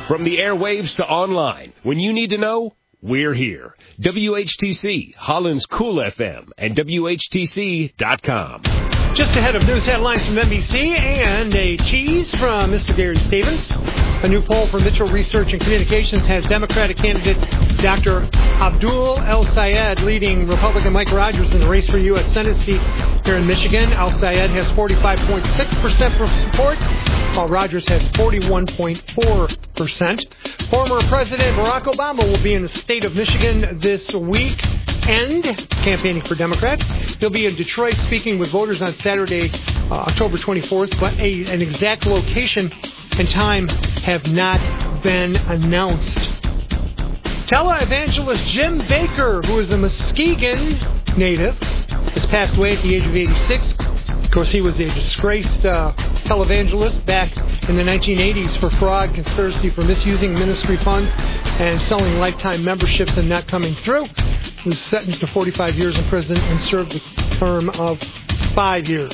From the airwaves to online, when you need to know, we're here. WHTC, Holland's Cool FM, and WHTC.com. Just ahead of news headlines from NBC and a tease from Mr. Gary Stevens. A new poll from Mitchell Research and Communications has Democratic candidate Dr. Abdul El-Sayed leading Republican Mike Rogers in the race for U.S. Senate seat here in Michigan. El-Sayed has 45.6% support, while Rogers has 41.4%. Former President Barack Obama will be in the state of Michigan this week and campaigning for Democrats. He'll be in Detroit speaking with voters on Saturday, October 24th, but an exact location and time have not been announced. Televangelist Jim Bakker, who is a Muskegon native, has passed away at the age of 86. Of course, he was a disgraced televangelist back in the 1980s for fraud, conspiracy for misusing ministry funds, and selling lifetime memberships and not coming through. He was sentenced to 45 years in prison and served a term of 5 years.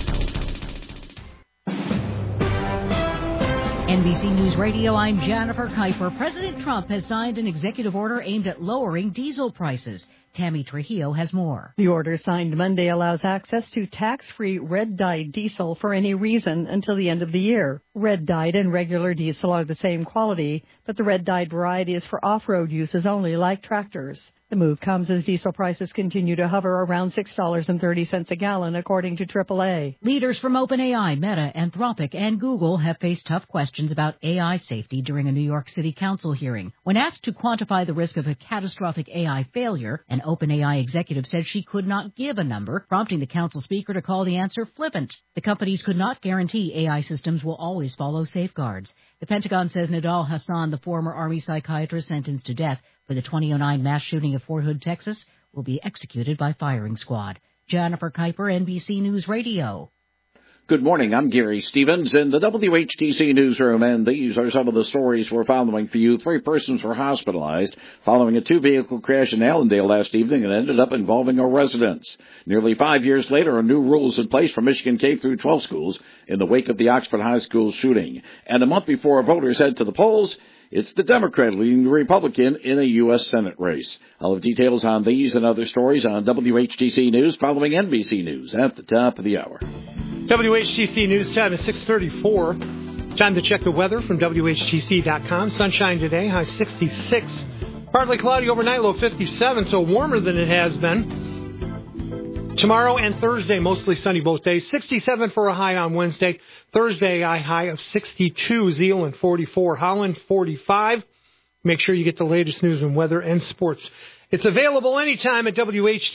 NBC News Radio, I'm Jennifer Kuiper. President Trump has signed an executive order aimed at lowering diesel prices. Tammy Trujillo has more. The order signed Monday allows access to tax-free red-dyed diesel for any reason until the end of the year. Red-dyed and regular diesel are the same quality, but the red-dyed variety is for off-road uses only, like tractors. The move comes as diesel prices continue to hover around $6.30 a gallon, according to AAA. Leaders from OpenAI, Meta, Anthropic, and Google have faced tough questions about AI safety during a New York City Council hearing. When asked to quantify the risk of a catastrophic AI failure, an OpenAI executive said she could not give a number, prompting the council speaker to call the answer flippant. The companies could not guarantee AI systems will always follow safeguards. The Pentagon says Nidal Hassan, the former Army psychiatrist sentenced to death for the 2009 mass shooting of Fort Hood, Texas, will be executed by firing squad. Jennifer Kuiper, NBC News Radio. Good morning. I'm Gary Stevens in the WHTC newsroom, and these are some of the stories we're following for you. 3 persons were hospitalized following a 2-vehicle crash in Allendale last evening and ended up involving a residence. Nearly 5 years later, a new rule is in place for Michigan K-12 schools in the wake of the Oxford High School shooting. And a month before voters head to the polls, it's the Democrat leading the Republican in a U.S. Senate race. I'll have details on these and other stories on WHTC News following NBC News at the top of the hour. WHTC News time is 6:34. Time to check the weather from WHTC.com. Sunshine today, high 66. Partly cloudy overnight, low 57, so warmer than it has been. Tomorrow and Thursday, mostly sunny both days. 67 for a high on Wednesday. Thursday, a high of 62. Zeeland, 44. Holland, 45. Make sure you get the latest news on weather and sports. It's available anytime at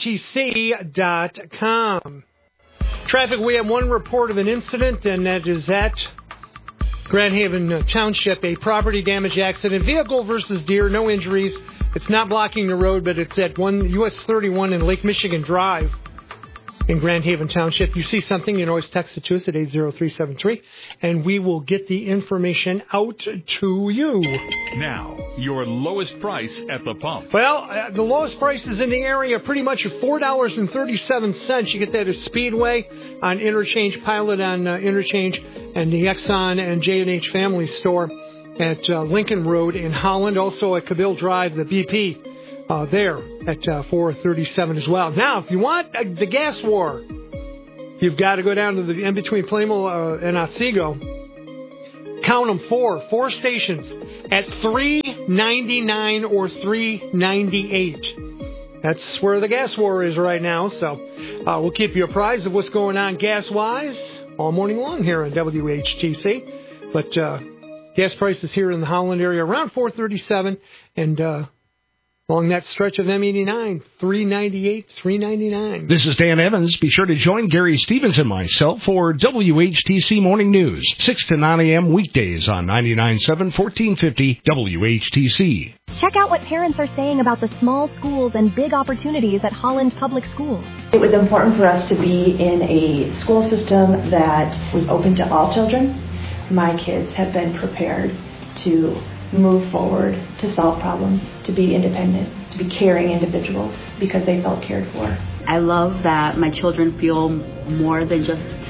WHTC.com. Traffic, we have one report of an incident, and that is at Grand Haven Township, a property damage accident. Vehicle versus deer, no injuries. It's not blocking the road, but it's at US 31 and Lake Michigan Drive in Grand Haven Township. You see something, you can always text it to us at 80373, and we will get the information out to you. Now, your lowest price at the pump. Well, the lowest prices in the area, pretty much at $4.37. You get that at Speedway, on Interchange, Pilot on Interchange, and the Exxon and J&H Family Store at Lincoln Road in Holland. Also at Cabill Drive, the BP. There at 437 as well. Now, if you want the gas war, you've got to go down to the in between Plainville and Otsego. Count them, 4 stations at $3.99 or $3.98. That's where the gas war is right now. So we'll keep you apprised of what's going on gas-wise all morning long here on WHTC. But gas prices here in the Holland area around 437 and along that stretch of M89, $3.98, $3.99. This is Dan Evans. Be sure to join Gary Stevens and myself for WHTC Morning News, 6 to 9 a.m. weekdays on 99.7, 1450 WHTC. Check out what parents are saying about the small schools and big opportunities at Holland Public Schools. It was important for us to be in a school system that was open to all children. My kids have been prepared to move forward, to solve problems, to be independent, to be caring individuals because they felt cared for. I love that my children feel more than just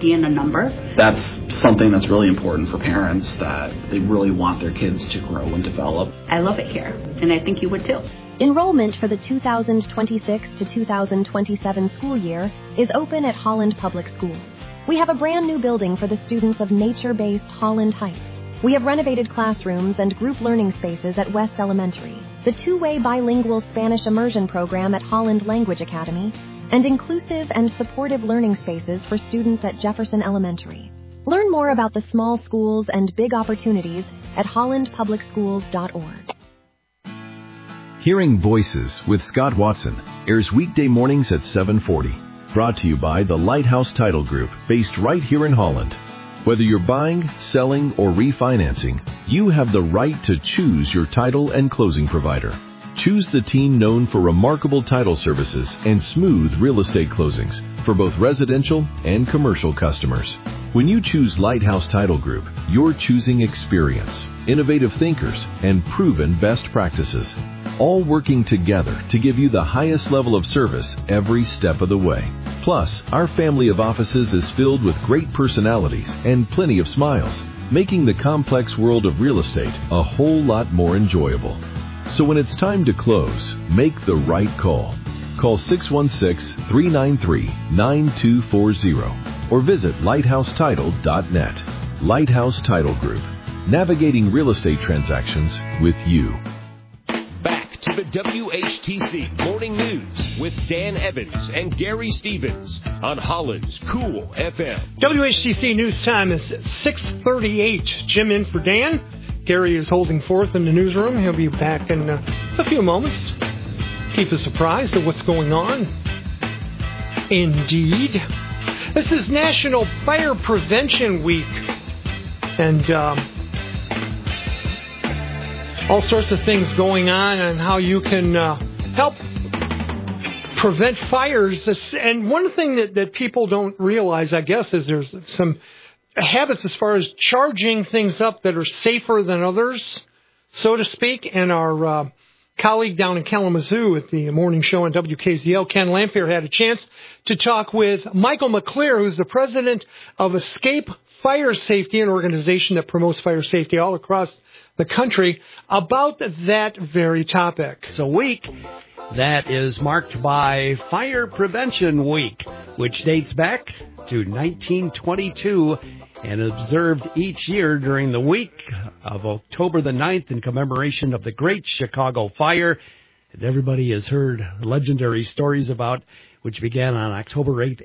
safety in a number. That's something that's really important for parents, that they really want their kids to grow and develop. I love it here, and I think you would too. Enrollment for the 2026 to 2027 school year is open at Holland Public Schools. We have a brand new building for the students of nature-based Holland Heights. We have renovated classrooms and group learning spaces at West Elementary, the two-way bilingual Spanish immersion program at Holland Language Academy, and inclusive and supportive learning spaces for students at Jefferson Elementary. Learn more about the small schools and big opportunities at hollandpublicschools.org. Hearing Voices with Scott Watson airs weekday mornings at 7:40. Brought to you by the Lighthouse Title Group, based right here in Holland. Whether you're buying, selling, or refinancing, you have the right to choose your title and closing provider. Choose the team known for remarkable title services and smooth real estate closings for both residential and commercial customers. When you choose Lighthouse Title Group, you're choosing experience, innovative thinkers, and proven best practices, all working together to give you the highest level of service every step of the way. Plus, our family of offices is filled with great personalities and plenty of smiles, making the complex world of real estate a whole lot more enjoyable. So when it's time to close, make the right call. Call 616-393-9240 or visit lighthousetitle.net. Lighthouse Title Group, navigating real estate transactions with you. Back to the WHTC Morning News with Dan Evans and Gary Stevens on Holland's Cool FM. WHTC News Time is 6:38. Jim in for Dan. Gary is holding forth in the newsroom. He'll be back in a few moments. Keep us apprised of what's going on. Indeed. This is National Fire Prevention Week. And all sorts of things going on how you can help prevent fires. And one thing that people don't realize, I guess, is there's some habits as far as charging things up that are safer than others, so to speak. And our colleague down in Kalamazoo at the morning show on WKZL, Ken Lamphere, had a chance to talk with Michael McClear, who's the president of Escape Fire Safety, an organization that promotes fire safety all across the country, about that very topic. It's a week that is marked by Fire Prevention Week, which dates back to 1922 and observed each year during the week of October the 9th in commemoration of the Great Chicago Fire that everybody has heard legendary stories about, which began on October 8,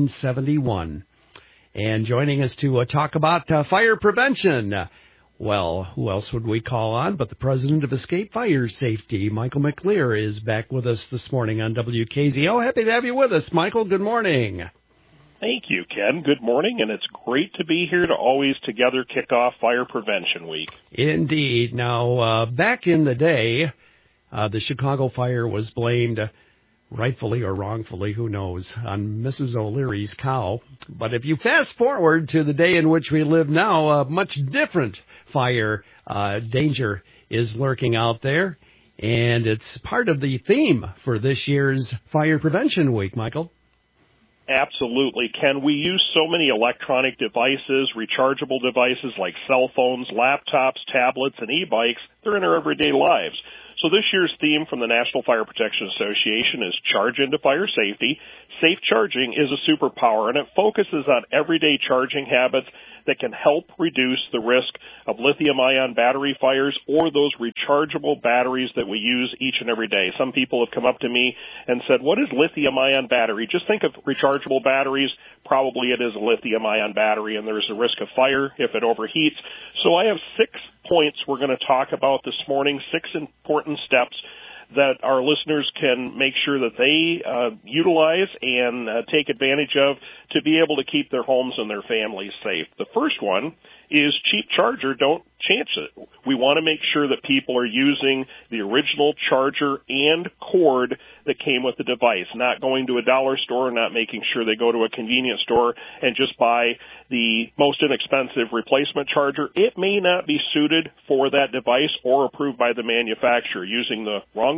1871. And joining us to talk about fire prevention, well, who else would we call on but the president of Escape Fire Safety, Michael McClear, is back with us this morning on WKZO. Happy to have you with us, Michael. Good morning. Thank you, Ken. Good morning, and it's great to be here to always together kick off Fire Prevention Week. Indeed. Now, back in the day, the Chicago fire was blamed, rightfully or wrongfully, who knows, on Mrs. O'Leary's cow. But if you fast forward to the day in which we live now, a much different fire danger is lurking out there, and it's part of the theme for this year's Fire Prevention Week, Michael. Absolutely, Ken. We use so many electronic devices, rechargeable devices like cell phones, laptops, tablets, and e-bikes. They're in our everyday lives. So this year's theme from the National Fire Protection Association is Charge into Fire Safety. Safe charging is a superpower, and it focuses on everyday charging habits that can help reduce the risk of lithium-ion battery fires or those rechargeable batteries that we use each and every day. Some people have come up to me and said, what is lithium-ion battery? Just think of rechargeable batteries. Probably it is a lithium-ion battery, and there's a risk of fire if it overheats. So I have 6 points we're going to talk about this morning, 6 important steps that our listeners can make sure that they utilize and take advantage of to be able to keep their homes and their families safe. The first one is cheap charger, don't chance it. We want to make sure that people are using the original charger and cord that came with the device, not going to a dollar store, not making sure they go to a convenience store and just buy the most inexpensive replacement charger. It may not be suited for that device or approved by the manufacturer. Using the wrong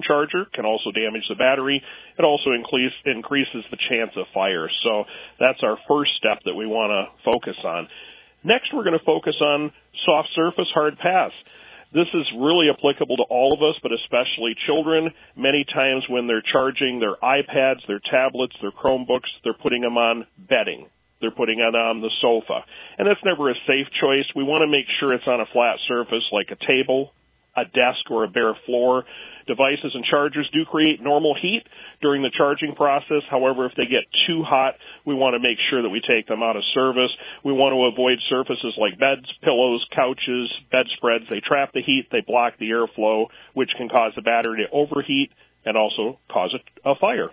charger, can also damage the battery. It also increases the chance of fire. So that's our first step that we want to focus on. Next, we're going to focus on soft surface hard pass. This is really applicable to all of us, but especially children. Many times when they're charging their iPads, their tablets, their Chromebooks, they're putting them on bedding. They're putting it on the sofa. And that's never a safe choice. We want to make sure it's on a flat surface like a table, a desk, or a bare floor. Devices and chargers do create normal heat during the charging process. However, if they get too hot, we want to make sure that we take them out of service. We want to avoid surfaces like beds, pillows, couches, bedspreads. They trap the heat, they block the airflow, which can cause the battery to overheat and also cause a fire.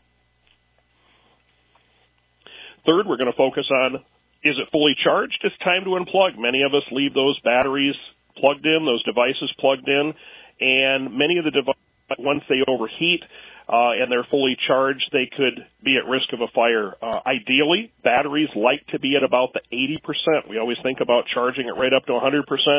Third, we're going to focus on, is it fully charged? It's time to unplug. Many of us leave those batteries plugged in, those devices plugged in, and many of the devices, once they overheat and they're fully charged, they could be at risk of a fire. Ideally, batteries like to be at about the 80%. We always think about charging it right up to 100%,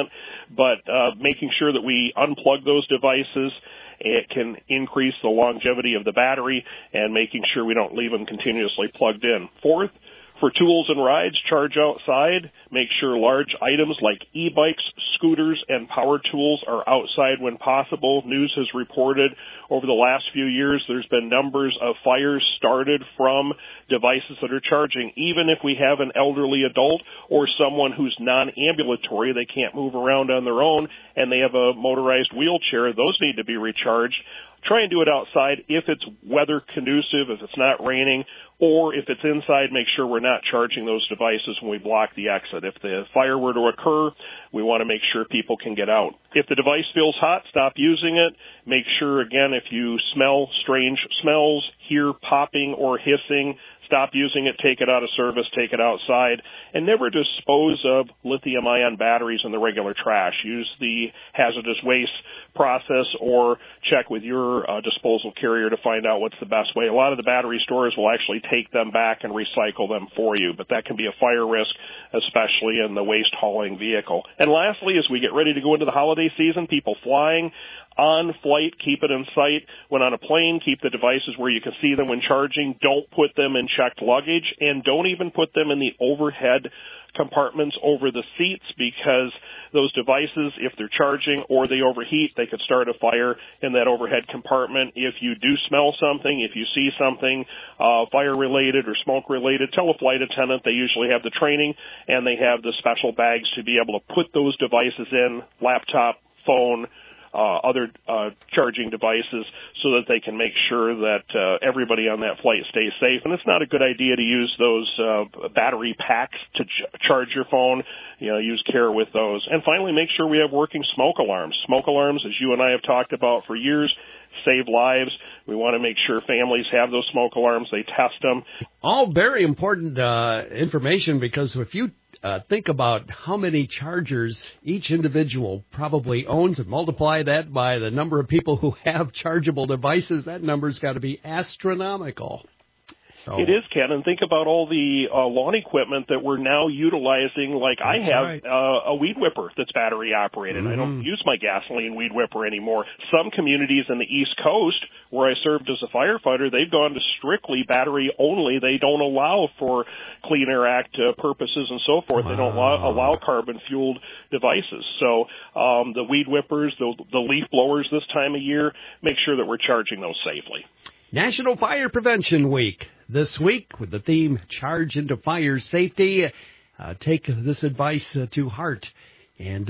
but making sure that we unplug those devices, it can increase the longevity of the battery, and making sure we don't leave them continuously plugged in. Fourth, for tools and rides, charge outside. Make sure large items like e-bikes, scooters, and power tools are outside when possible. News has reported over the last few years there's been numbers of fires started from devices that are charging. Even if we have an elderly adult or someone who's non-ambulatory, they can't move around on their own, and they have a motorized wheelchair, those need to be recharged. Try and do it outside if it's weather conducive, if it's not raining, or if it's inside, make sure we're not charging those devices when we block the exit. If the fire were to occur, we want to make sure people can get out. If the device feels hot, stop using it. Make sure, again, if you smell strange smells, hear popping or hissing, stop using it, take it out of service, take it outside, and never dispose of lithium-ion batteries in the regular trash. Use the hazardous waste process or check with your disposal carrier to find out what's the best way. A lot of the battery stores will actually take them back and recycle them for you, but that can be a fire risk, especially in the waste hauling vehicle. And lastly, as we get ready to go into the holiday season, people flying, on flight, keep it in sight. When on a plane, keep the devices where you can see them when charging. Don't put them in checked luggage, and don't even put them in the overhead compartments over the seats, because those devices, if they're charging or they overheat, they could start a fire in that overhead compartment. If you do smell something, if you see something fire-related or smoke-related, tell a flight attendant. They usually have the training, and they have the special bags to be able to put those devices in, laptop, phone, other charging devices, so that they can make sure that everybody on that flight stays safe. And it's not a good idea to use those battery packs to charge your phone. Use care with those. And finally, make sure we have working smoke alarms. Smoke alarms, as you and I have talked about for years, save lives. We want to make sure families have those smoke alarms. They test them. All very important information, because if you think about how many chargers each individual probably owns and multiply that by the number of people who have chargeable devices, that number's got to be astronomical. So. It is, Ken, and think about all the lawn equipment that we're now utilizing. Like I have a weed whipper that's battery operated. I don't use my gasoline weed whipper anymore. Some communities in the East Coast where I served as a firefighter, they've gone to strictly battery only. They don't allow for Clean Air Act purposes and so forth. They don't allow carbon-fueled devices. So the weed whippers, the leaf blowers this time of year, make sure that we're charging those safely. National Fire Prevention Week this week with the theme Charge into Fire Safety. Take this advice to heart and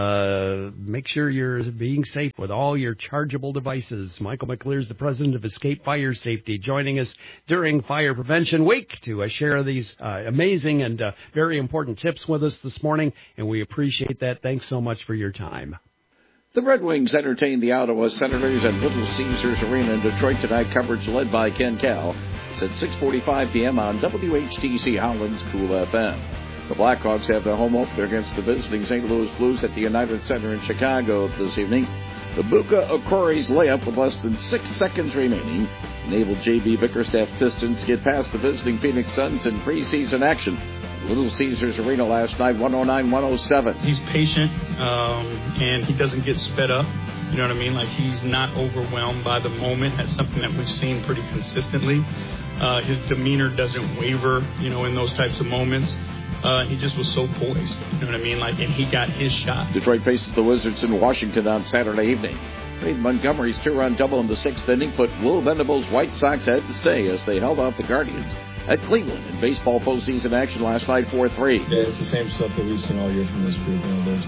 make sure you're being safe with all your chargeable devices. Michael McClear is the president of Escape Fire Safety, joining us during Fire Prevention Week to share these amazing and very important tips with us this morning, and we appreciate that. Thanks so much for your time. The Red Wings entertain the Ottawa Senators at Little Caesars Arena in Detroit tonight. Coverage led by Ken Cal. It's at 6:45 p.m. on WHTC Holland's Cool FM. The Blackhawks have their home opener against the visiting St. Louis Blues at the United Center in Chicago this evening. The Buka Okori's layup with less than 6 seconds remaining enabled J.B. Bickerstaff Pistons get past the visiting Phoenix Suns in preseason action. Little Caesars Arena last night, 109-107. He's patient, and he doesn't get sped up. You know what I mean? Like, he's not overwhelmed by the moment. That's something that we've seen pretty consistently. His demeanor doesn't waver, in those types of moments. He just was so poised. You know what I mean? Like, and he got his shot. Detroit faces the Wizards in Washington on Saturday evening. Reed Montgomery's two-run double in the sixth inning put Will Venable's White Sox ahead to stay as they held off the Guardians at Cleveland in baseball postseason action last night 4-3. Yeah, it's the same stuff that we've seen all year from this group. There's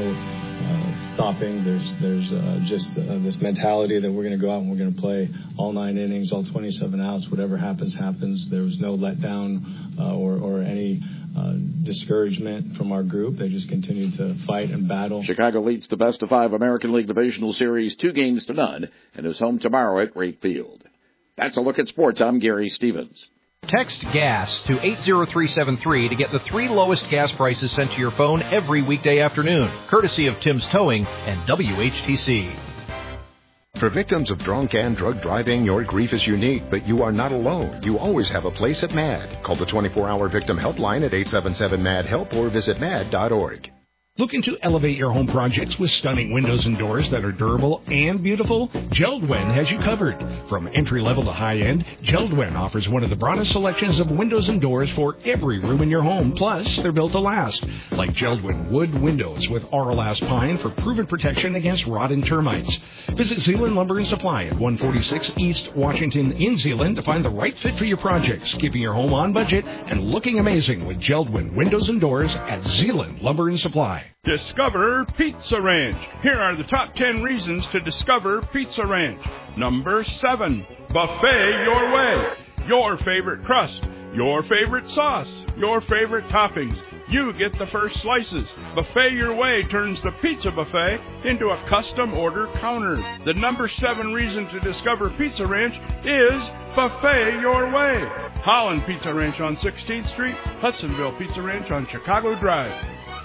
no stopping. There's just this mentality that we're going to go out and we're going to play all 9 innings, all 27 outs. Whatever happens, happens. There was no letdown or any discouragement from our group. They just continue to fight and battle. Chicago leads the best-of-5 American League Divisional Series 2-0 and is home tomorrow at Wright Field. That's a look at sports. I'm Gary Stevens. Text GAS to 80373 to get the 3 lowest gas prices sent to your phone every weekday afternoon, courtesy of Tim's Towing and WHTC. For victims of drunk and drug driving, your grief is unique, but you are not alone. You always have a place at MAD. Call the 24-hour victim helpline at 877-MAD-HELP or visit mad.org. Looking to elevate your home projects with stunning windows and doors that are durable and beautiful? JELD-WEN has you covered. From entry-level to high-end, JELD-WEN offers one of the broadest selections of windows and doors for every room in your home. Plus, they're built to last, like JELD-WEN wood windows with Auralast pine for proven protection against rot and termites. Visit Zeeland Lumber and Supply at 146 East Washington in Zeeland to find the right fit for your projects, keeping your home on budget and looking amazing with JELD-WEN windows and doors at Zeeland Lumber and Supply. Discover Pizza Ranch. Here are the top 10 reasons to discover Pizza Ranch. Number 7, buffet your way. Your favorite crust, your favorite sauce, your favorite toppings. You get the first slices. Buffet Your Way turns the pizza buffet into a custom order counter. The number 7 reason to discover Pizza Ranch is Buffet Your Way. Holland Pizza Ranch on 16th Street, Hudsonville Pizza Ranch on Chicago Drive.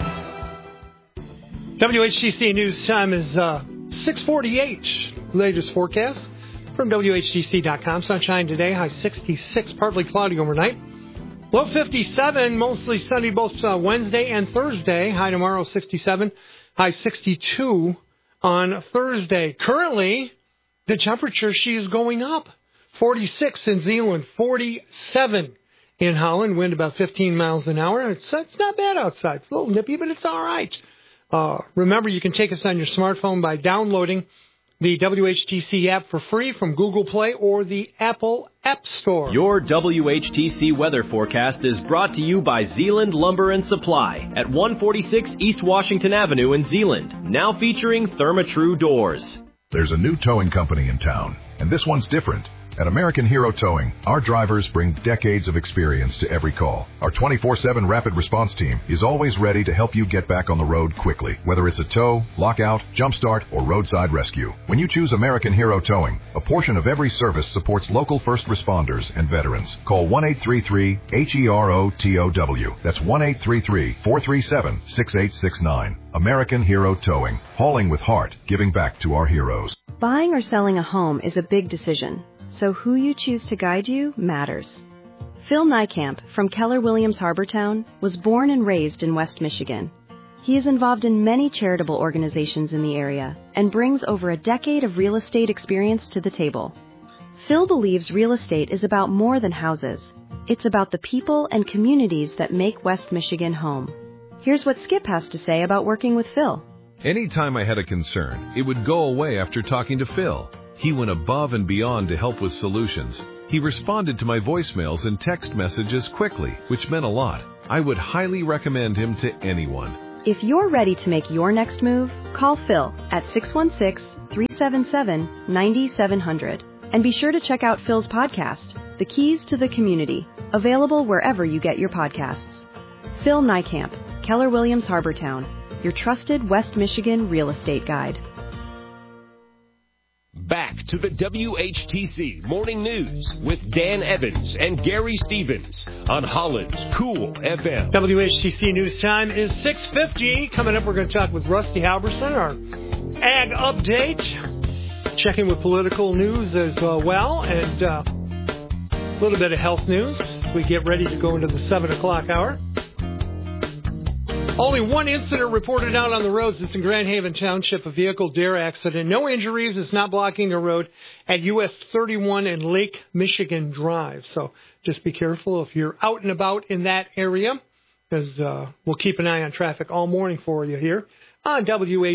WHTC News Time is 6:48. Latest forecast from WHTC.com. Sunshine today, high 66, partly cloudy overnight. Low 57, mostly sunny both Wednesday and Thursday. High tomorrow, 67. High 62 on Thursday. Currently, the temperature, she is going up. 46 in Zeeland, 47 in Holland. Wind about 15 miles an hour. It's not bad outside. It's a little nippy, but it's all right. Remember, you can take us on your smartphone by downloading the WHTC app for free from Google Play or the Apple App Store. Your WHTC weather forecast is brought to you by Zeeland Lumber and Supply at 146 East Washington Avenue in Zeeland, now featuring Therma-Tru doors. There's a new towing company in town, and this one's different. At American Hero Towing, our drivers bring decades of experience to every call. Our 24/7 rapid response team is always ready to help you get back on the road quickly, whether it's a tow, lockout, jumpstart, or roadside rescue. When you choose American Hero Towing, a portion of every service supports local first responders and veterans. Call 1-833-HERO-TOW. That's 1-833-437-6869. American Hero Towing, hauling with heart, giving back to our heroes. Buying or selling a home is a big decision. So who you choose to guide you matters. Phil Niekamp from Keller Williams Harbortown was born and raised in West Michigan. He is involved in many charitable organizations in the area and brings over a decade of real estate experience to the table. Phil believes real estate is about more than houses. It's about the people and communities that make West Michigan home. Here's what Skip has to say about working with Phil. Anytime I had a concern, it would go away after talking to Phil. He went above and beyond to help with solutions. He responded to my voicemails and text messages quickly, which meant a lot. I would highly recommend him to anyone. If you're ready to make your next move, call Phil at 616-377-9700. And be sure to check out Phil's podcast, The Keys to the Community, available wherever you get your podcasts. Phil Niekamp, Keller Williams Harbortown, your trusted West Michigan real estate guide. Back to the WHTC Morning News with Dan Evans and Gary Stevens on Holland's Cool FM. WHTC News Time is 6:50. Coming up, we're going to talk with Rusty Halverson, our ag update. Checking with political news as well, and a little bit of health news. We get ready to go into the 7 o'clock hour. Only one incident reported out on the roads. It's in Grand Haven Township, a vehicle dare accident. No injuries. It's not blocking the road at US 31 and Lake Michigan Drive. So just be careful if you're out and about in that area, because we'll keep an eye on traffic all morning for you here on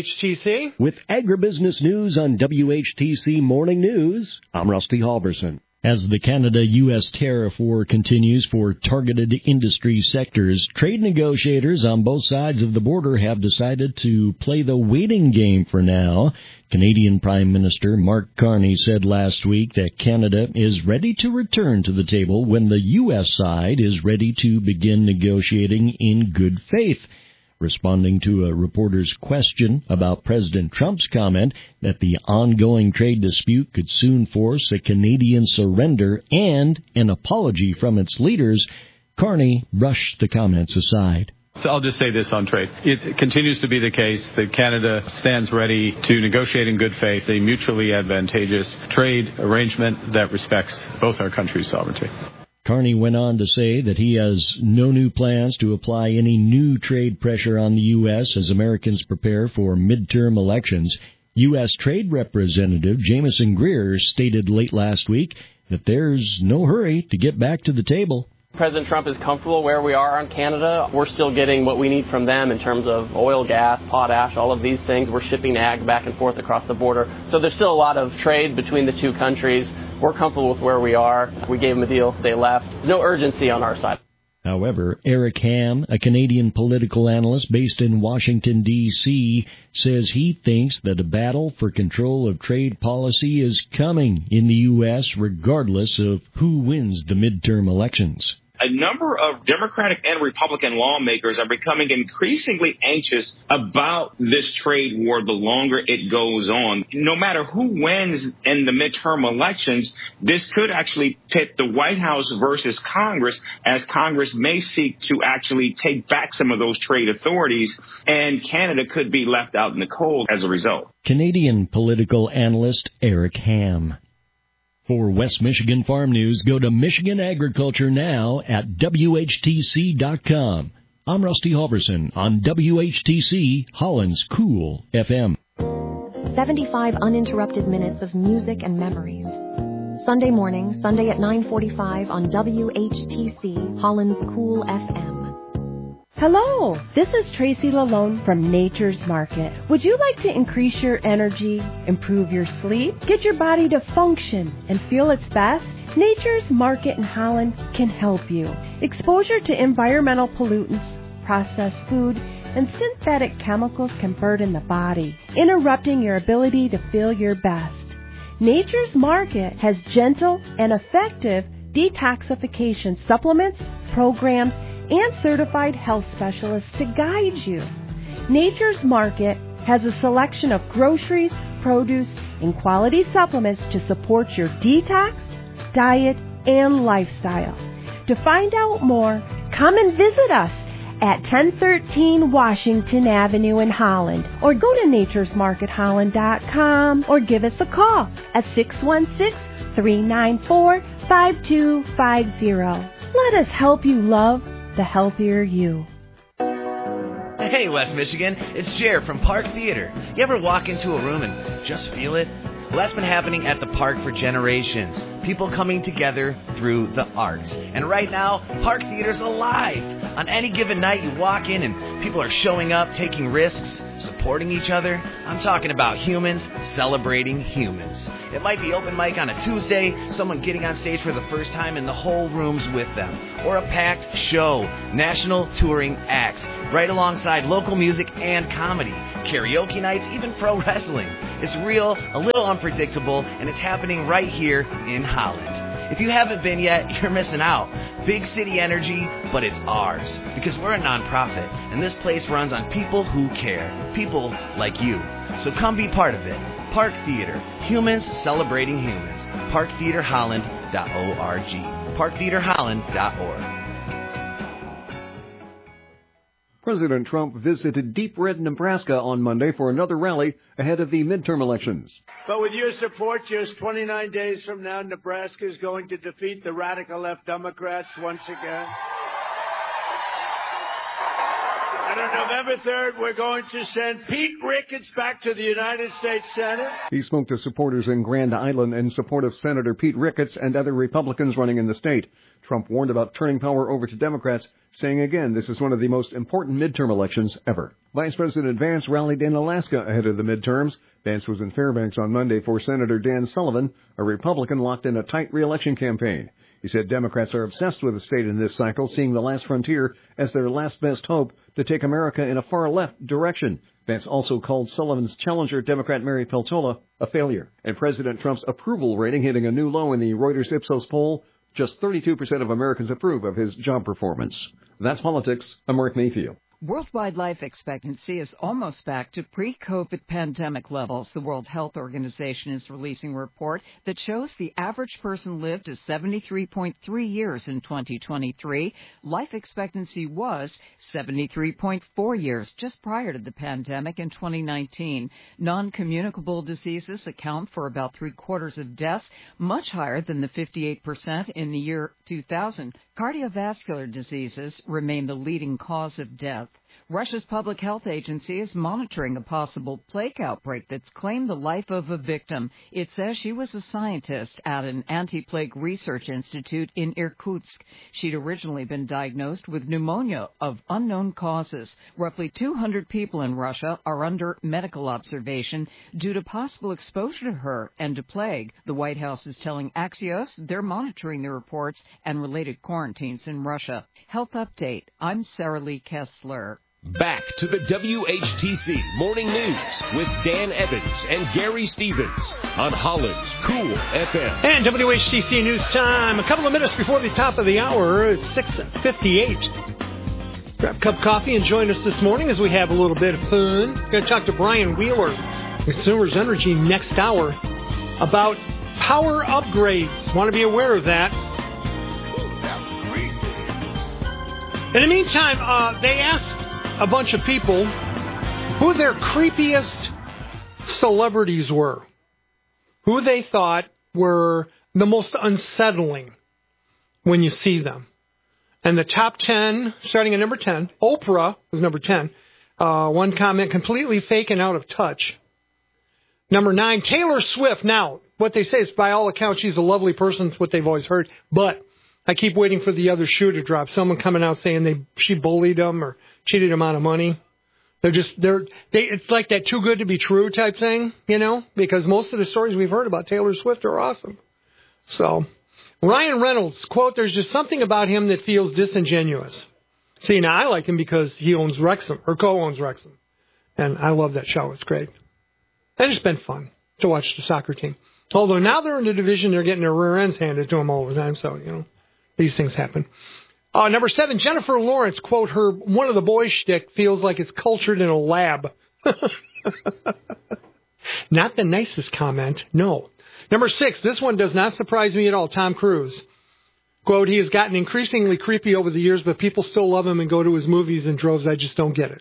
WHTC. With agribusiness news on WHTC Morning News, I'm Rusty Halverson. As the Canada-U.S. tariff war continues for targeted industry sectors, trade negotiators on both sides of the border have decided to play the waiting game for now. Canadian Prime Minister Mark Carney said last week that Canada is ready to return to the table when the U.S. side is ready to begin negotiating in good faith. Responding to a reporter's question about President Trump's comment that the ongoing trade dispute could soon force a Canadian surrender and an apology from its leaders, Carney brushed the comments aside. So I'll just say this on trade. It continues to be the case that Canada stands ready to negotiate in good faith a mutually advantageous trade arrangement that respects both our countries' sovereignty. Carney went on to say that he has no new plans to apply any new trade pressure on the U.S. as Americans prepare for midterm elections. U.S. Trade Representative Jameson Greer stated late last week that there's no hurry to get back to the table. President Trump is comfortable where we are on Canada. We're still getting what we need from them in terms of oil, gas, potash, all of these things. We're shipping ag back and forth across the border. So there's still a lot of trade between the two countries. We're comfortable with where we are. We gave them a deal. They left. No urgency on our side. However, Eric Ham, a Canadian political analyst based in Washington, D.C., says he thinks that a battle for control of trade policy is coming in the U.S. regardless of who wins the midterm elections. A number of Democratic and Republican lawmakers are becoming increasingly anxious about this trade war the longer it goes on. No matter who wins in the midterm elections, this could actually pit the White House versus Congress, as Congress may seek to actually take back some of those trade authorities, and Canada could be left out in the cold as a result. Canadian political analyst Eric Ham. For West Michigan Farm News, go to Michigan Agriculture Now at WHTC.com. I'm Rusty Halverson on WHTC, Holland's Cool FM. 75 uninterrupted minutes of music and memories. Sunday morning, Sunday at 9:45 on WHTC, Holland's Cool FM. Hello, this is Tracy Lalone from Nature's Market. Would you like to increase your energy, improve your sleep, get your body to function and feel its best? Nature's Market in Holland can help you. Exposure to environmental pollutants, processed food, and synthetic chemicals can burden the body, interrupting your ability to feel your best. Nature's Market has gentle and effective detoxification supplements, programs, and certified health specialists to guide you. Nature's Market has a selection of groceries, produce, and quality supplements to support your detox, diet, and lifestyle. To find out more, come and visit us at 1013 Washington Avenue in Holland, or go to naturesmarketholland.com, or give us a call at 616-394-5250. Let us help you love the healthier you. Hey, West Michigan, it's Jer from Park Theater. You ever walk into a room and just feel it? Well, that's been happening at the park for generations. People coming together through the arts. And right now, Park Theater's alive. On any given night, you walk in and people are showing up, taking risks, supporting each other. I'm talking about humans celebrating humans. It might be open mic on a Tuesday, someone getting on stage for the first time and the whole room's with them. Or a packed show, national touring acts, right alongside local music and comedy, karaoke nights, even pro wrestling. It's real, a little unpredictable, and it's happening right here in Holland. If you haven't been yet, you're missing out. Big city energy, but it's ours. Because we're a nonprofit, and this place runs on people who care. People like you. So come be part of it. Park Theater. Humans celebrating humans. ParkTheaterHolland.org. ParkTheaterHolland.org. President Trump visited Deep Red, Nebraska on Monday for another rally ahead of the midterm elections. But with your support, just 29 days from now, Nebraska is going to defeat the radical left Democrats once again. And And on November 3rd, we're going to send Pete Ricketts back to the United States Senate. He spoke to supporters in Grand Island in support of Senator Pete Ricketts and other Republicans running in the state. Trump warned about turning power over to Democrats, saying again this is one of the most important midterm elections ever. Vice President Vance rallied in Alaska ahead of the midterms. Vance was in Fairbanks on Monday for Senator Dan Sullivan, a Republican locked in a tight re-election campaign. He said Democrats are obsessed with the state in this cycle, seeing the last frontier as their last best hope to take America in a far-left direction. Vance also called Sullivan's challenger, Democrat Mary Peltola, a failure. And President Trump's approval rating hitting a new low in the Reuters Ipsos poll. Just 32% of Americans approve of his job performance. That's politics. I'm Mark Mayfield. Worldwide life expectancy is almost back to pre-COVID pandemic levels. The World Health Organization is releasing a report that shows the average person lived to 73.3 years in 2023. Life expectancy was 73.4 years just prior to the pandemic in 2019. Non-communicable diseases account for about 3/4 of deaths, much higher than the 58% in the year 2000. Cardiovascular diseases remain the leading cause of death. Russia's public health agency is monitoring a possible plague outbreak that's claimed the life of a victim. It says she was a scientist at an anti-plague research institute in Irkutsk. She'd originally been diagnosed with pneumonia of unknown causes. Roughly 200 people in Russia are under medical observation due to possible exposure to her and to plague. The White House is telling Axios they're monitoring the reports and related quarantines in Russia. Health Update. I'm Sarah Lee Kessler. Back to the WHTC Morning News with Dan Evans and Gary Stevens on Holland's Cool FM. And WHTC News Time. A couple of minutes before the top of the hour, it's 6:58. Grab a cup of coffee and join us this morning as we have a little bit of fun. We're going to talk to Brian Wheeler, Consumers Energy, next hour about power upgrades. Want to be aware of that. In the meantime, they asked a bunch of people who their creepiest celebrities were, who they thought were the most unsettling when you see them. And the top 10, starting at number 10, Oprah was number 10. One comment, completely fake and out of touch. Number 9, Taylor Swift. Now, what they say is, by all accounts, she's a lovely person. It's what they've always heard. But I keep waiting for the other shoe to drop. Someone coming out saying she bullied them or cheated them out of money. It's like that too good to be true type thing, you know, because most of the stories we've heard about Taylor Swift are awesome. So, Ryan Reynolds, quote, there's just something about him that feels disingenuous. See, now I like him because he owns Wrexham, or co-owns Wrexham. And I love that show. It's great. And it's been fun to watch the soccer team. Although now they're in the division, they're getting their rear ends handed to them all the time. So, you know, these things happen. Number 7, Jennifer Lawrence, quote, her one of the boys shtick feels like it's cultured in a lab. Not the nicest comment, no. Number 6, this one does not surprise me at all, Tom Cruise. Quote, he has gotten increasingly creepy over the years, but people still love him and go to his movies in droves. I just don't get it.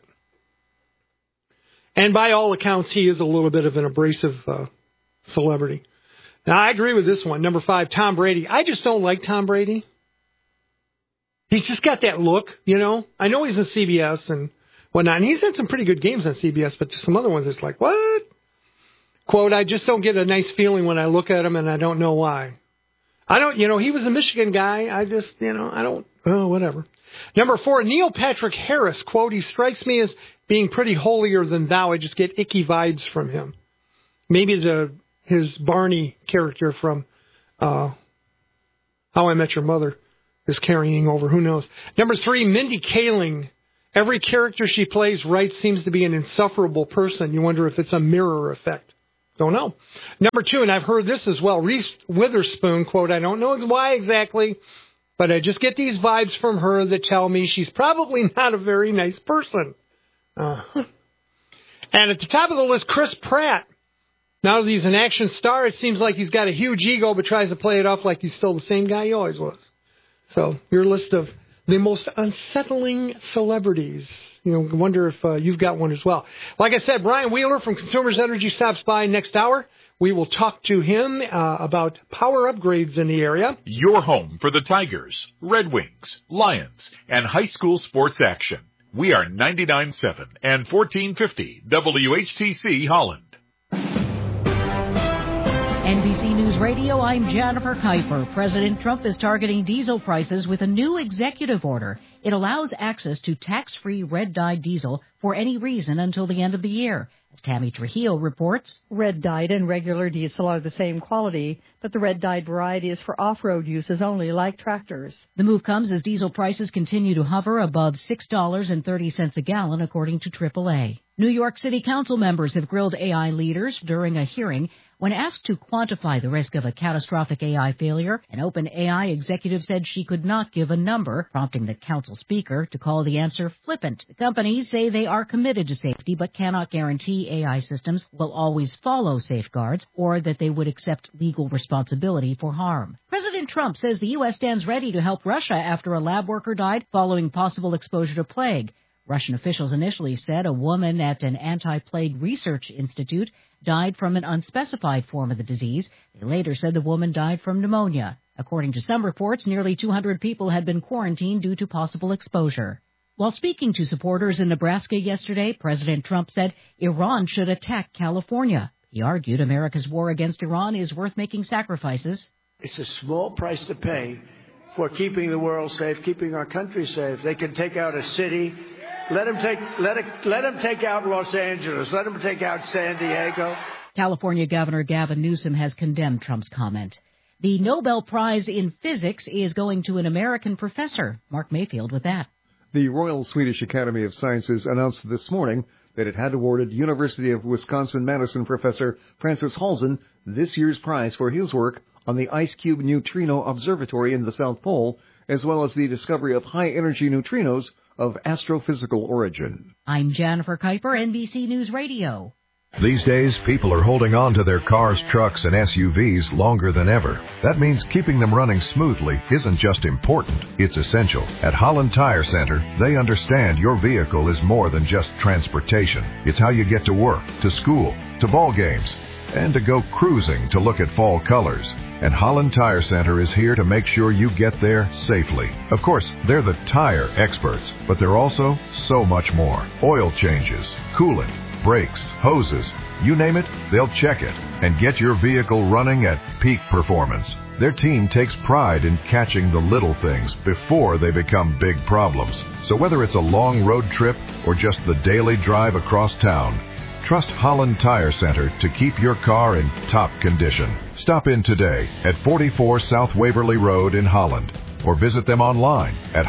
And by all accounts, he is a little bit of an abrasive celebrity. Now, I agree with this one. Number 5, Tom Brady. I just don't like Tom Brady. He's just got that look, you know. I know he's in CBS and whatnot, and he's had some pretty good games on CBS, but some other ones it's like, what? Quote, I just don't get a nice feeling when I look at him, and I don't know why. He was a Michigan guy. Whatever. Number 4, Neil Patrick Harris, quote, he strikes me as being pretty holier than thou. I just get icky vibes from him. Maybe his Barney character from How I Met Your Mother is carrying over. Who knows? Number 3, Mindy Kaling. Every character she plays right seems to be an insufferable person. You wonder if it's a mirror effect. Don't know. Number 2, and I've heard this as well, Reese Witherspoon, quote, I don't know why exactly, but I just get these vibes from her that tell me she's probably not a very nice person. And at the top of the list, Chris Pratt. Now that he's an action star, it seems like he's got a huge ego, but tries to play it off like he's still the same guy he always was. So, your list of the most unsettling celebrities. You know, wonder if you've got one as well. Like I said, Brian Wheeler from Consumers Energy stops by next hour. We will talk to him about power upgrades in the area. Your home for the Tigers, Red Wings, Lions, and high school sports action. We are 99.7 and 1450 WHTC Holland. NBC News Radio, I'm Jennifer Kuiper. President Trump is targeting diesel prices with a new executive order. It allows access to tax-free red-dyed diesel for any reason until the end of the year. As Tammy Trujillo reports, red-dyed and regular diesel are the same quality, but the red-dyed variety is for off-road uses only, like tractors. The move comes as diesel prices continue to hover above $6.30 a gallon, according to AAA. New York City Council members have grilled AI leaders during a hearing. When asked to quantify the risk of a catastrophic AI failure, an OpenAI executive said she could not give a number, prompting the council speaker to call the answer flippant. The companies say they are committed to safety but cannot guarantee AI systems will always follow safeguards or that they would accept legal responsibility for harm. President Trump says the U.S. stands ready to help Russia after a lab worker died following possible exposure to plague. Russian officials initially said a woman at an anti-plague research institute died from an unspecified form of the disease. They later said the woman died from pneumonia. According to some reports, nearly 200 people had been quarantined due to possible exposure. While speaking to supporters in Nebraska yesterday, President Trump said Iran should attack California. He argued America's war against Iran is worth making sacrifices. It's a small price to pay for keeping the world safe, keeping our country safe. They can take out a city. Let them take out Los Angeles. Let them take out San Diego. California Governor Gavin Newsom has condemned Trump's comment. The Nobel Prize in Physics is going to an American professor. Mark Mayfield with that. The Royal Swedish Academy of Sciences announced this morning that it had awarded University of Wisconsin-Madison professor Francis Halzen this year's prize for his work on the Ice Cube Neutrino Observatory in the South Pole, as well as the discovery of high-energy neutrinos of astrophysical origin. I'm Jennifer Kuiper, NBC News Radio. These days, people are holding on to their cars, trucks, and SUVs longer than ever. That means keeping them running smoothly isn't just important, it's essential. At Holland Tire Center, they understand your vehicle is more than just transportation. It's how you get to work, to school, to ball games, and to go cruising to look at fall colors. And Holland Tire Center is here to make sure you get there safely. Of course, they're the tire experts, but they're also so much more. Oil changes, coolant, brakes, hoses, you name it, they'll check it and get your vehicle running at peak performance. Their team takes pride in catching the little things before they become big problems. So whether it's a long road trip or just the daily drive across town, trust Holland Tire Center to keep your car in top condition. Stop in today at 44 South Waverly Road in Holland or visit them online at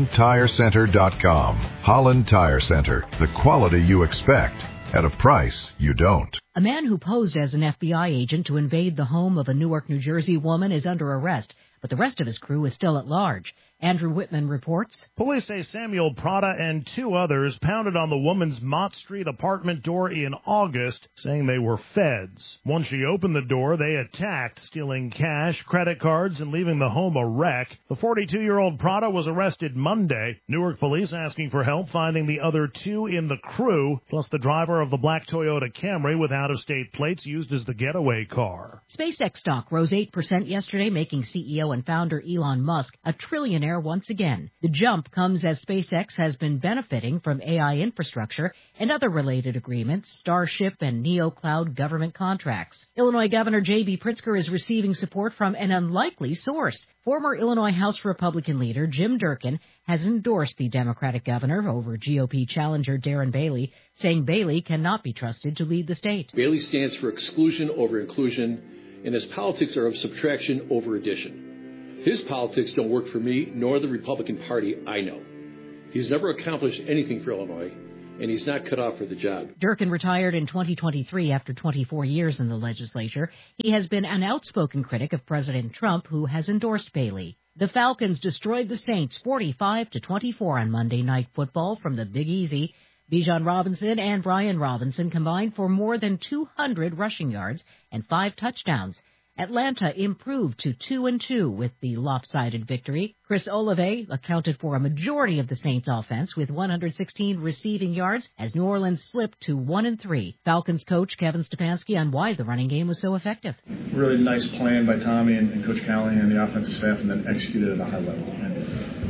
hollandtirecenter.com. Holland Tire Center, the quality you expect at a price you don't. A man who posed as an FBI agent to invade the home of a Newark, New Jersey woman is under arrest, but the rest of his crew is still at large. Andrew Whitman reports. Police say Samuel Prada and two others pounded on the woman's Mott Street apartment door in August, saying they were feds. Once she opened the door, they attacked, stealing cash, credit cards, and leaving the home a wreck. The 42-year-old Prada was arrested Monday. Newark police asking for help finding the other two in the crew, plus the driver of the black Toyota Camry with out-of-state plates used as the getaway car. SpaceX stock rose 8% yesterday, making CEO and founder Elon Musk a trillionaire once again. The jump comes as SpaceX has been benefiting from AI infrastructure and other related agreements, Starship and NeoCloud government contracts. Illinois Governor J.B. Pritzker is receiving support from an unlikely source. Former Illinois House Republican leader Jim Durkin has endorsed the Democratic governor over GOP challenger Darren Bailey, saying Bailey cannot be trusted to lead the state. Bailey stands for exclusion over inclusion, and his politics are of subtraction over addition. His politics don't work for me, nor the Republican Party I know. He's never accomplished anything for Illinois, and he's not cut off for the job. Durkin retired in 2023 after 24 years in the legislature. He has been an outspoken critic of President Trump, who has endorsed Bailey. The Falcons destroyed the Saints 45-24 on Monday Night Football from the Big Easy. Bijan Robinson and Brian Robinson combined for more than 200 rushing yards and 5 touchdowns. Atlanta improved to 2-2 with the lopsided victory. Chris Olave accounted for a majority of the Saints' offense with 116 receiving yards as New Orleans slipped to 1-3. Falcons coach Kevin Stefanski on why the running game was so effective. Really nice plan by Tommy and Coach Callahan and the offensive staff, and then executed at a high level. And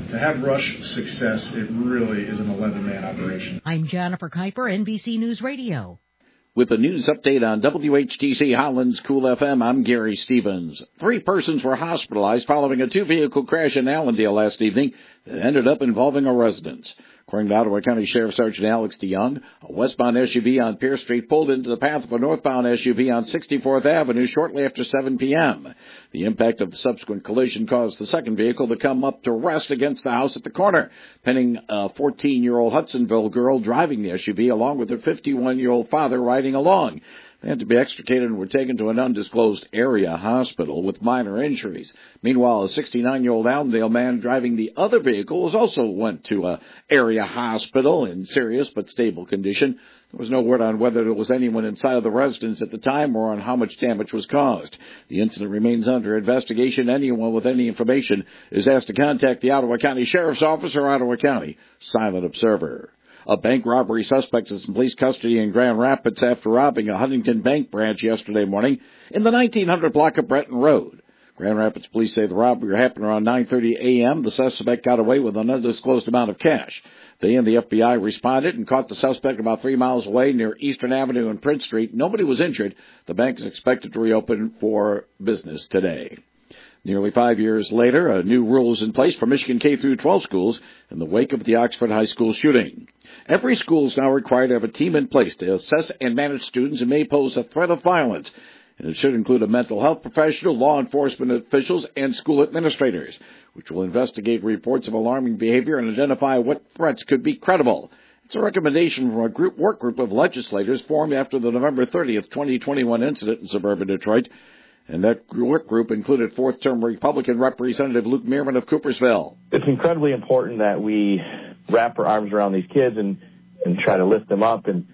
To have rush success, it really is an 11-man operation. I'm Jennifer Kuiper, NBC News Radio. With a news update on WHTC Holland's Cool FM, I'm Gary Stevens. 3 persons were hospitalized following a 2-vehicle crash in Allendale last evening that ended up involving a residence. According to Ottawa County Sheriff Sergeant Alex DeYoung, a westbound SUV on Pierce Street pulled into the path of a northbound SUV on 64th Avenue shortly after 7 p.m. The impact of the subsequent collision caused the second vehicle to come up to rest against the house at the corner, pinning a 14-year-old Hudsonville girl driving the SUV along with her 51-year-old father riding along. They had to be extricated and were taken to an undisclosed area hospital with minor injuries. Meanwhile, a 69-year-old Allendale man driving the other vehicle also went to an area hospital in serious but stable condition. There was no word on whether there was anyone inside of the residence at the time or on how much damage was caused. The incident remains under investigation. Anyone with any information is asked to contact the Ottawa County Sheriff's Office or Ottawa County Silent Observer. A bank robbery suspect is in police custody in Grand Rapids after robbing a Huntington Bank branch yesterday morning in the 1900 block of Breton Road. Grand Rapids police say the robbery happened around 9:30 a.m. The suspect got away with an undisclosed amount of cash. They and the FBI responded and caught the suspect about 3 miles away near Eastern Avenue and Prince Street. Nobody was injured. The bank is expected to reopen for business today. Nearly 5 years later, a new rule is in place for Michigan K-12 schools in the wake of the Oxford High School shooting. Every school is now required to have a team in place to assess and manage students who may pose a threat of violence. And it should include a mental health professional, law enforcement officials, and school administrators, which will investigate reports of alarming behavior and identify what threats could be credible. It's a recommendation from a work group of legislators formed after the November 30th, 2021 incident in suburban Detroit. And that work group included fourth-term Republican Representative Luke Meerman of Coopersville. It's incredibly important that we wrap our arms around these kids and try to lift them up and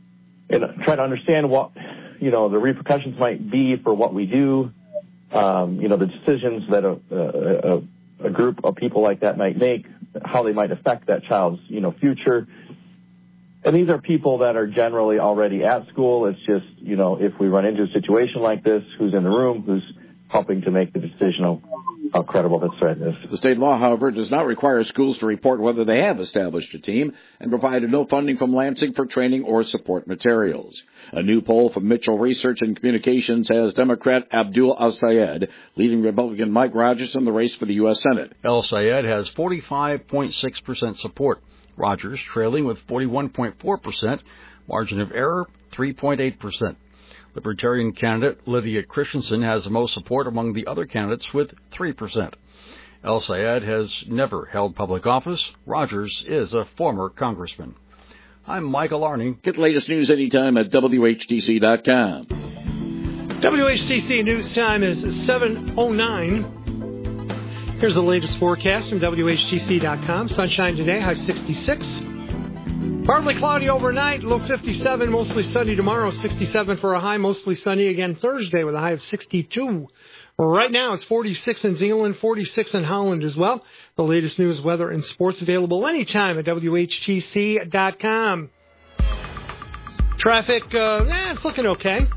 try to understand what, the repercussions might be for what we do, the decisions that a group of people like that might make, how they might affect that child's, future. And these are people that are generally already at school. It's just, if we run into a situation like this, who's in the room, who's helping to make the decision of how credible this threat is. The state law, however, does not require schools to report whether they have established a team and provided no funding from Lansing for training or support materials. A new poll from Mitchell Research and Communications has Democrat Abdul El-Sayed leading Republican Mike Rogers in the race for the U.S. Senate. El-Sayed has 45.6% support. Rogers trailing with 41.4%, margin of error 3.8%. Libertarian candidate Lydia Christensen has the most support among the other candidates with 3%. El-Sayed has never held public office. Rogers is a former congressman. I'm Michael Arning. Get the latest news anytime at WHTC.com. WHTC news time is 7:09. Here's the latest forecast from WHTC.com. Sunshine today, high 66. Partly cloudy overnight, low 57, mostly sunny tomorrow, 67 for a high, mostly sunny again Thursday with a high of 62. Right now it's 46 in Zeeland, 46 in Holland as well. The latest news, weather, and sports available anytime at WHTC.com. Traffic, it's looking okay.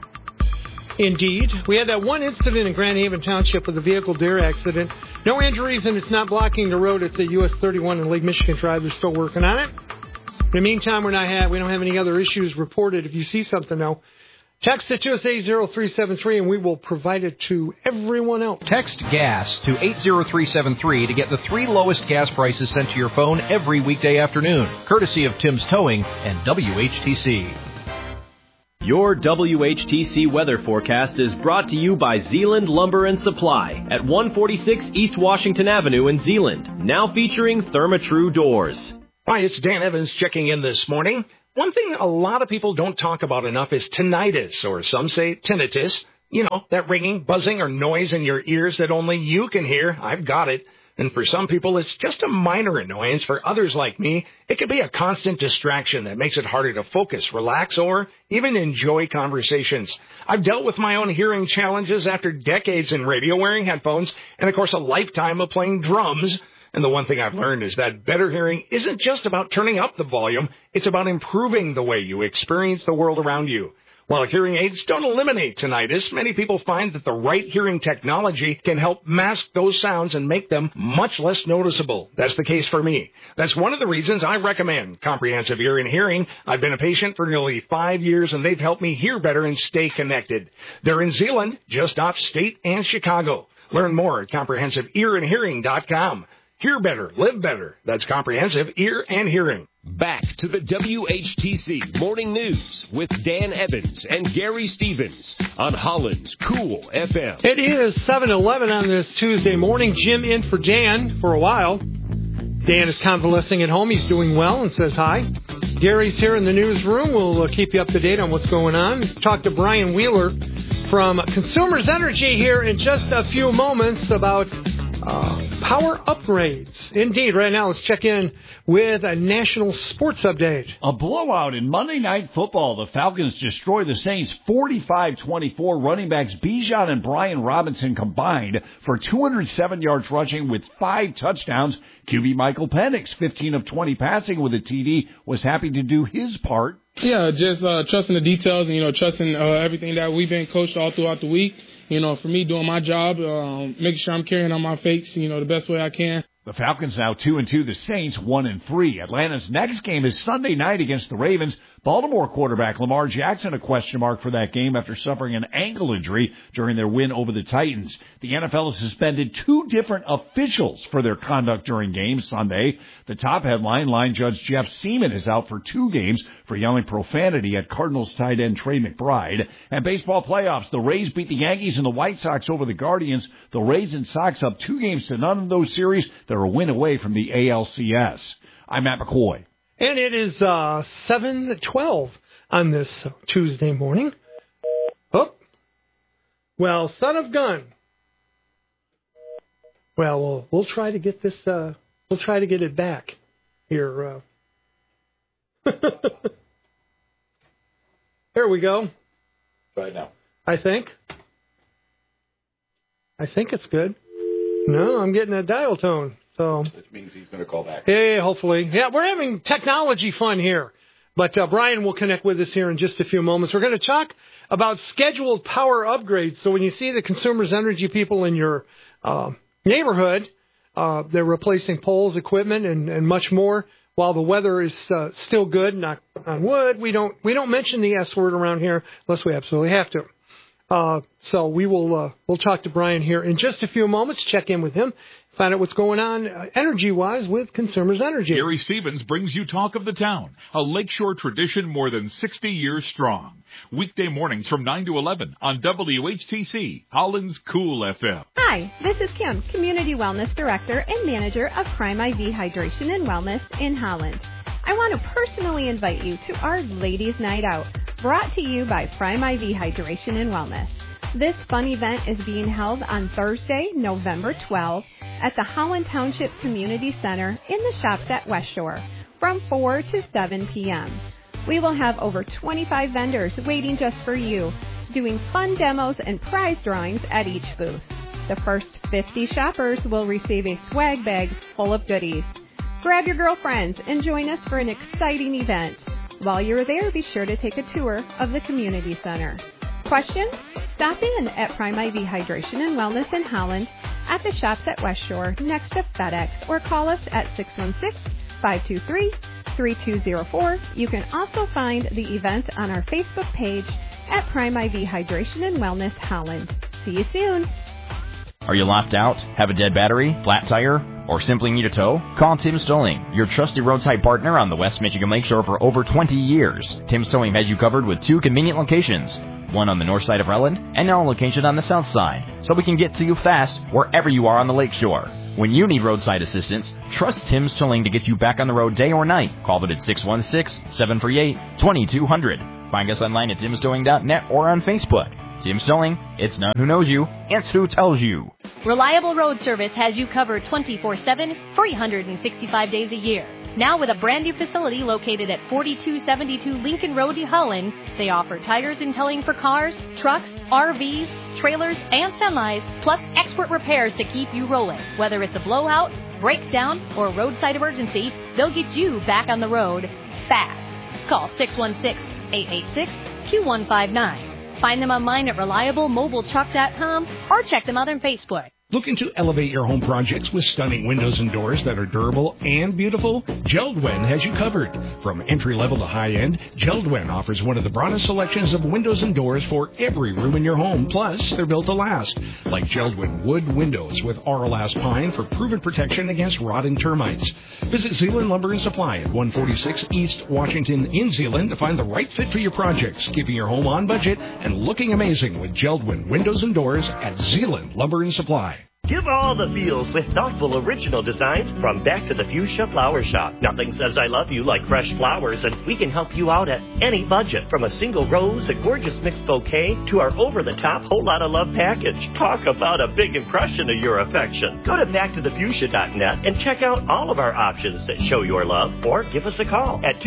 Indeed. We had that one incident in Grand Haven Township with a vehicle deer accident. No injuries, and it's not blocking the road. It's at US 31 and Lake Michigan Drive. They're still working on it. In the meantime, we don't have any other issues reported. If you see something, though, text it to us 80373, and we will provide it to everyone else. Text GAS to 80373 to get the 3 lowest gas prices sent to your phone every weekday afternoon, courtesy of Tim's Towing and WHTC. Your WHTC weather forecast is brought to you by Zeeland Lumber and Supply at 146 East Washington Avenue in Zeeland, now featuring Therma-Tru doors. Hi, it's Dan Evans checking in this morning. One thing a lot of people don't talk about enough is tinnitus, or some say tinnitus. That ringing, buzzing, or noise in your ears that only you can hear. I've got it. And for some people, it's just a minor annoyance. For others like me, it could be a constant distraction that makes it harder to focus, relax, or even enjoy conversations. I've dealt with my own hearing challenges after decades in radio wearing headphones and, of course, a lifetime of playing drums. And the one thing I've learned is that better hearing isn't just about turning up the volume. It's about improving the way you experience the world around you. While hearing aids don't eliminate tinnitus, many people find that the right hearing technology can help mask those sounds and make them much less noticeable. That's the case for me. That's one of the reasons I recommend Comprehensive Ear and Hearing. I've been a patient for nearly 5 years, and they've helped me hear better and stay connected. They're in Zeeland, just off State and Chicago. Learn more at comprehensiveearandhearing.com. Hear better, live better. That's Comprehensive Ear and Hearing. Back to the WHTC Morning News with Dan Evans and Gary Stevens on Holland's Cool FM. It is 7:11 on this Tuesday morning. Jim in for Dan for a while. Dan is convalescing at home. He's doing well and says hi. Gary's here in the newsroom. We'll keep you up to date on what's going on. Talk to Brian Wheeler from Consumers Energy here in just a few moments about power upgrades. Indeed, right now let's check in with a national sports update. A blowout in Monday Night Football. The Falcons destroy the Saints 45-24. Running backs Bijan and Brian Robinson combined for 207 yards rushing with 5 touchdowns. QB Michael Penix, 15 of 20 passing with a TD, was happy to do his part. Yeah, just trusting the details and, trusting everything that we've been coached all throughout the week. For me, doing my job, making sure I'm carrying on my fakes, the best way I can. The Falcons now 2-2, the Saints 1-3. Atlanta's next game is Sunday night against the Ravens. Baltimore quarterback Lamar Jackson a question mark for that game after suffering an ankle injury during their win over the Titans. The NFL has suspended 2 different officials for their conduct during games Sunday. The top headline, line judge Jeff Seaman is out for 2 games for yelling profanity at Cardinals tight end Trey McBride. And baseball playoffs, the Rays beat the Yankees and the White Sox over the Guardians. The Rays and Sox up 2 games to none in those series. They're a win away from the ALCS. I'm Matt McCoy. And it is 7:12 on this Tuesday morning. Oh, well, son of gun. Well, we'll try to get this. We'll try to get it back here. Here we go. Try it now. I think it's good. No, I'm getting a dial tone. So, which means he's going to call back. Yeah, hopefully. Yeah, we're having technology fun here. But Brian will connect with us here in just a few moments. We're going to talk about scheduled power upgrades. So when you see the Consumers Energy people in your neighborhood, they're replacing poles, equipment, and much more. While the weather is still good, knock on wood, we don't mention the S word around here unless we absolutely have to. So we'll talk to Brian here in just a few moments. Check in with him. Find out what's going on energy-wise with Consumers Energy. Gary Stevens brings you Talk of the Town, a lakeshore tradition more than 60 years strong. Weekday mornings from 9 to 11 on WHTC, Holland's Cool FM. Hi, this is Kim, Community Wellness Director and Manager of Prime IV Hydration and Wellness in Holland. I want to personally invite you to our Ladies' Night Out, brought to you by Prime IV Hydration and Wellness. This fun event is being held on Thursday, November 12th at the Holland Township Community Center in the shops at West Shore from 4 to 7 p.m. We will have over 25 vendors waiting just for you, doing fun demos and prize drawings at each booth. The first 50 shoppers will receive a swag bag full of goodies. Grab your girlfriends and join us for an exciting event. While you're there, be sure to take a tour of the Community Center. Questions? Stop in at Prime IV Hydration and Wellness in Holland at the shops at West Shore next to FedEx or call us at 616-523-3204. You can also find the event on our Facebook page at Prime IV Hydration and Wellness Holland. See you soon. Are you locked out? Have a dead battery? Flat tire? Or simply need a tow? Call Tim's Towing, your trusted roadside partner on the West Michigan Lakeshore for over 20 years. Tim's Towing has you covered with 2 convenient locations, one on the north side of Relland and now a location on the south side, so we can get to you fast wherever you are on the lakeshore. When you need roadside assistance, trust Tim's Towing to get you back on the road day or night. Call them at 616-738-2200. Find us online at timstowing.net or on Facebook. Tim's Towing, it's not who knows you, it's who tells you. Reliable Road Service has you covered 24/7, 365 days a year. Now with a brand new facility located at 4272 Lincoln Road, Holland, they offer tires and towing for cars, trucks, RVs, trailers, and semis, plus expert repairs to keep you rolling. Whether it's a blowout, breakdown, or roadside emergency, they'll get you back on the road fast. Call 616-886 Q159. Find them online at reliablemobiletruck.com or check them out on Facebook. Looking to elevate your home projects with stunning windows and doors that are durable and beautiful? Jeld-Wen has you covered. From entry-level to high-end, Jeld-Wen offers one of the broadest selections of windows and doors for every room in your home. Plus, they're built to last. Like Jeld-Wen wood windows with Auralast pine for proven protection against rot and termites. Visit Zeeland Lumber and Supply at 146 East Washington in Zeeland to find the right fit for your projects, keeping your home on budget and looking amazing with Jeld-Wen windows and doors at Zeeland Lumber and Supply. Give all the feels with thoughtful original designs from Back to the Fuchsia Flower Shop. Nothing says I love you like fresh flowers, and we can help you out at any budget. From a single rose, a gorgeous mixed bouquet, to our over-the-top whole lot of love package. Talk about a big impression of your affection. Go to backtothefuchsia.net and check out all of our options that show your love, or give us a call at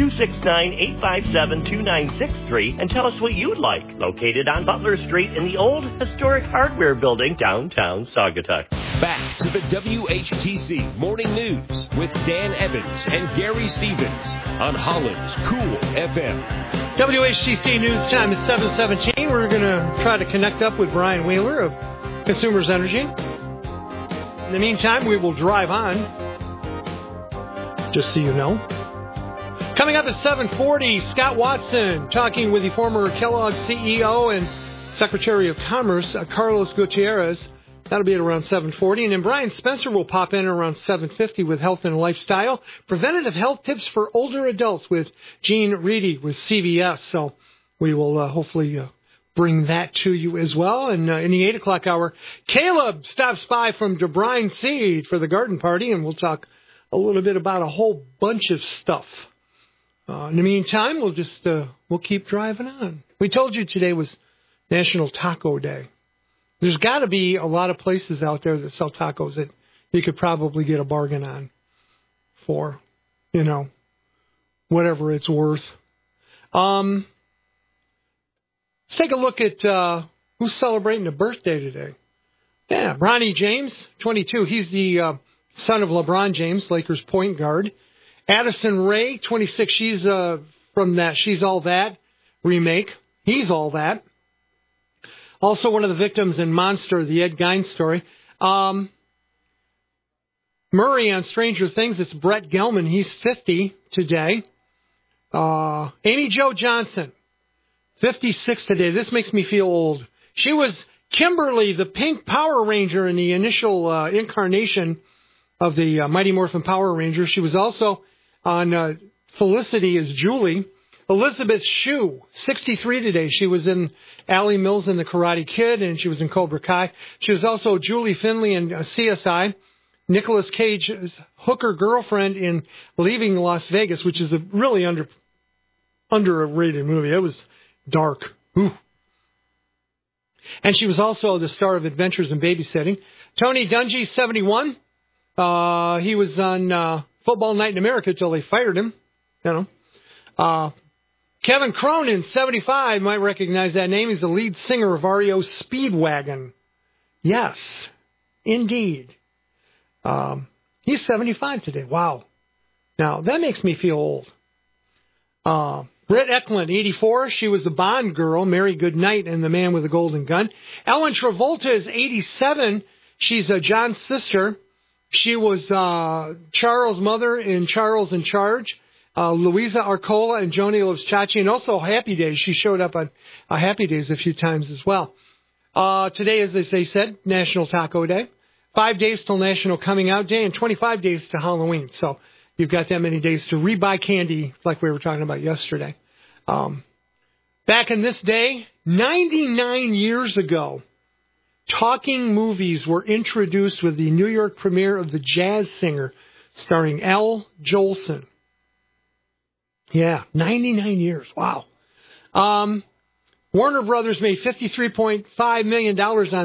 269-857-2963 and tell us what you'd like. Located on Butler Street in the old historic hardware building downtown Saugatuck. Back to the WHTC Morning News with Dan Evans and Gary Stevens on Holland's Cool FM. WHTC News time is 7:17. We're going to try to connect up with Brian Wheeler of Consumers Energy. In the meantime, we will drive on, just so you know. Coming up at 7:40, Scott Watson talking with the former Kellogg CEO and Secretary of Commerce, Carlos Gutierrez. That'll be at around 7:40. And then Brian Spencer will pop in around 7:50 with Health and Lifestyle. Preventative health tips for older adults with Gene Reedy with CVS. So we will hopefully bring that to you as well. And in the 8 o'clock hour, Caleb stops by from DeBrine Seed for the garden party, and we'll talk a little bit about a whole bunch of stuff. In the meantime, we'll keep driving on. We told you today was National Taco Day. There's got to be a lot of places out there that sell tacos that you could probably get a bargain on for, whatever it's worth. Let's take a look at who's celebrating a birthday today. Yeah, Bronny James, 22. He's the son of LeBron James, Lakers point guard. Addison Rae, 26. She's from that She's All That remake. He's all that. Also one of the victims in Monster, the Ed Gein story. Murray on Stranger Things, it's Brett Gelman. He's 50 today. Amy Jo Johnson, 56 today. This makes me feel old. She was Kimberly, the pink Power Ranger in the initial incarnation of the Mighty Morphin Power Rangers. She was also on Felicity as Julie. Elizabeth Shue, 63 today. She was in Allie Mills in The Karate Kid, and she was in Cobra Kai. She was also Julie Finley in CSI. Nicolas Cage's hooker girlfriend in Leaving Las Vegas, which is a really underrated movie. It was dark. Ooh. And she was also the star of Adventures in Babysitting. Tony Dungy, 71. He was on Football Night in America until they fired him. Kevin Cronin, 75, might recognize that name. He's the lead singer of REO Speedwagon. Yes, indeed. He's 75 today. Wow. Now, that makes me feel old. Britt Eklund, 84. She was the Bond girl, Mary Goodnight, and The Man with the Golden Gun. Ellen Travolta is 87. She's John's sister. She was Charles' mother in Charles in Charge. Louisa Arcola and Joni Loves Chachi, and also Happy Days. She showed up on Happy Days a few times as well. Today, as they said, National Taco Day. 5 days till National Coming Out Day, and 25 days to Halloween. So you've got that many days to rebuy candy like we were talking about yesterday. Back in this day, 99 years ago, talking movies were introduced with the New York premiere of The Jazz Singer, starring Al Jolson. Yeah, 99 years. Wow. Warner Brothers made $53.5 million on